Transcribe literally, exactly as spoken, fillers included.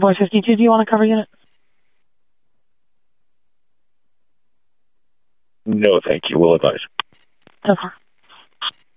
Boy fifty-two, do you want to cover unit? No, thank you. We'll advise. Okay.